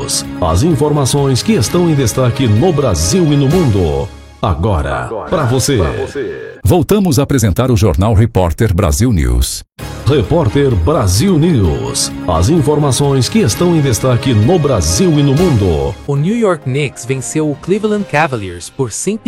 News. As informações que estão em destaque no Brasil e no mundo. Agora, para você. Voltamos a apresentar o Jornal Repórter Brasil News. Repórter Brasil News. As informações que estão em destaque no Brasil e no mundo. O New York Knicks venceu o Cleveland Cavaliers por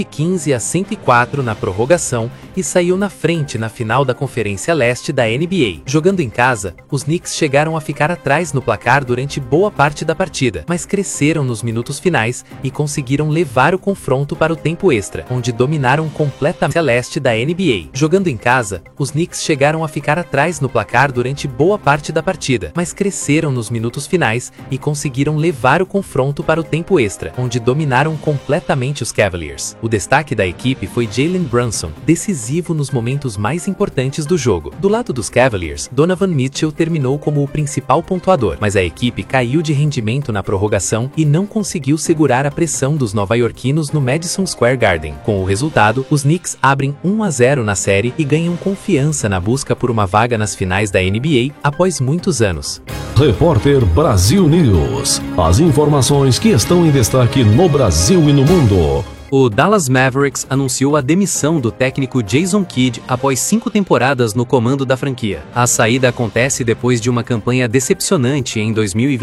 115-104 na prorrogação e saiu na frente na final da Conferência Leste da NBA. Jogando em casa, os Knicks chegaram a ficar atrás no placar durante boa parte da partida, mas cresceram nos minutos finais e conseguiram levar o confronto para o tempo extra, onde dominaram completamente a leste da NBA. Jogando em casa, os Knicks chegaram a ficar atrás no placar durante boa parte da partida, mas cresceram nos minutos finais e conseguiram levar o confronto para o tempo extra, onde dominaram completamente os Cavaliers. O destaque da equipe foi Jalen Brunson, decisivo nos momentos mais importantes do jogo. Do lado dos Cavaliers, Donovan Mitchell terminou como o principal pontuador, mas a equipe caiu de rendimento na prorrogação e não conseguiu segurar a pressão dos nova-iorquinos no Madison Square Garden. Com o resultado, os Knicks abrem 1-0 na série e ganham confiança na busca por uma vaga nas finais da NBA após muitos anos. Repórter Brasil News. As informações que estão em destaque no Brasil e no mundo. O Dallas Mavericks anunciou a demissão do técnico Jason Kidd após 5 temporadas no comando da franquia. A saída acontece depois de uma campanha decepcionante em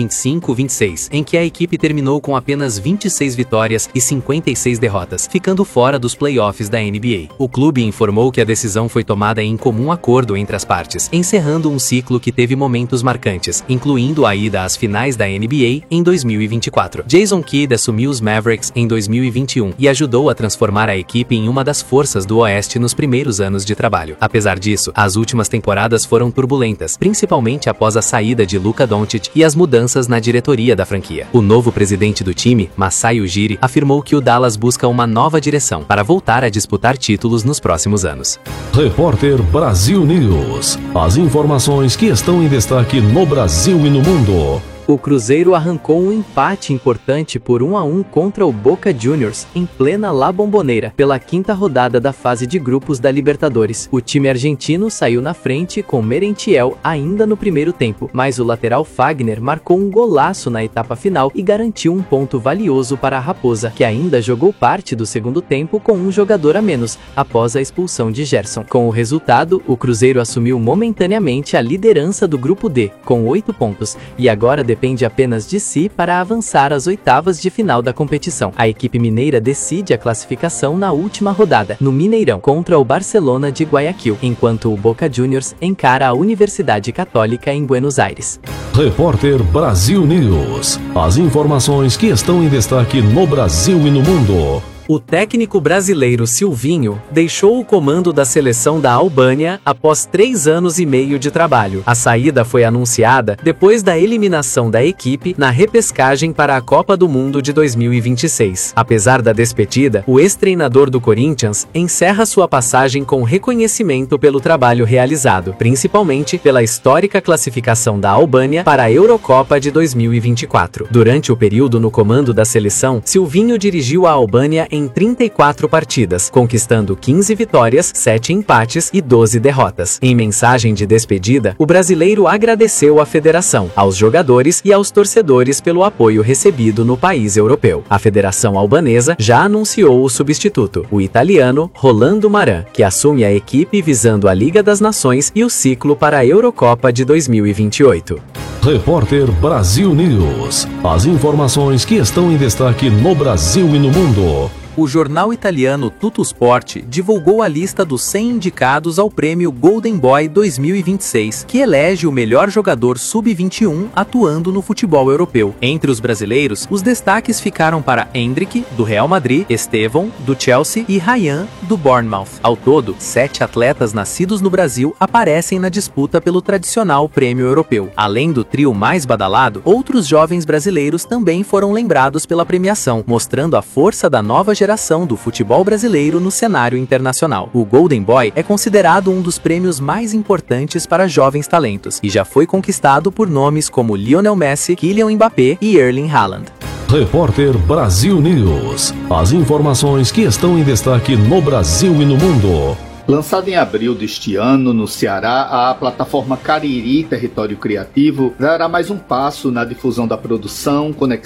2025-26, em que a equipe terminou com apenas 26 vitórias e 56 derrotas, ficando fora dos playoffs da NBA. O clube informou que a decisão foi tomada em comum acordo entre as partes, encerrando um ciclo que teve momentos marcantes, incluindo a ida às finais da NBA em 2024. Jason Kidd assumiu os Mavericks em 2021 e ajudou a transformar a equipe em uma das forças do Oeste nos primeiros anos de trabalho. Apesar disso, as últimas temporadas foram turbulentas, principalmente após a saída de Luka Doncic e as mudanças na diretoria da franquia. O novo presidente do time, Masai Ujiri, afirmou que o Dallas busca uma nova direção para voltar a disputar títulos nos próximos anos. Repórter Brasil News. As informações que estão em destaque no Brasil e no mundo. O Cruzeiro arrancou um empate importante por 1-1 contra o Boca Juniors, em plena La Bombonera, pela 5ª rodada da fase de grupos da Libertadores. O time argentino saiu na frente com Merentiel ainda no primeiro tempo, mas o lateral Fagner marcou um golaço na etapa final e garantiu um ponto valioso para a Raposa, que ainda jogou parte do segundo tempo com um jogador a menos, após a expulsão de Gerson. Com o resultado, o Cruzeiro assumiu momentaneamente a liderança do grupo D, com 8 pontos, e agora depende apenas de si para avançar às oitavas de final da competição. A equipe mineira decide a classificação na última rodada, no Mineirão, contra o Barcelona de Guayaquil, enquanto o Boca Juniors encara a Universidade Católica em Buenos Aires. Repórter Brasil News. As informações que estão em destaque no Brasil e no mundo. O técnico brasileiro Silvinho deixou o comando da seleção da Albânia após 3 anos e meio de trabalho. A saída foi anunciada depois da eliminação da equipe na repescagem para a Copa do Mundo de 2026. Apesar da despedida, o ex-treinador do Corinthians encerra sua passagem com reconhecimento pelo trabalho realizado, principalmente pela histórica classificação da Albânia para a Eurocopa de 2024. Durante o período no comando da seleção, Silvinho dirigiu a Albânia em 34 partidas, conquistando 15 vitórias, 7 empates e 12 derrotas. Em mensagem de despedida, o brasileiro agradeceu à federação, aos jogadores e aos torcedores pelo apoio recebido no país europeu. A federação albanesa já anunciou o substituto, o italiano Rolando Maran, que assume a equipe visando a Liga das Nações e o ciclo para a Eurocopa de 2028. Repórter Brasil News. As informações que estão em destaque no Brasil e no mundo. O jornal italiano Tuttosport divulgou a lista dos 100 indicados ao prêmio Golden Boy 2026, que elege o melhor jogador sub-21 atuando no futebol europeu. Entre os brasileiros, os destaques ficaram para Endrick, do Real Madrid, Estevão, do Chelsea e Ryan, do Bournemouth. Ao todo, 7 atletas nascidos no Brasil aparecem na disputa pelo tradicional prêmio europeu. Além do trio mais badalado, outros jovens brasileiros também foram lembrados pela premiação, mostrando a força da nova geração do futebol brasileiro no cenário internacional. O Golden Boy é considerado um dos prêmios mais importantes para jovens talentos e já foi conquistado por nomes como Lionel Messi, Kylian Mbappé e Erling Haaland. Repórter Brasil News. As informações que estão em destaque no Brasil e no mundo. Lançada em abril deste ano no Ceará, a plataforma Cariri Território Criativo dará mais um passo na difusão da produção, conexão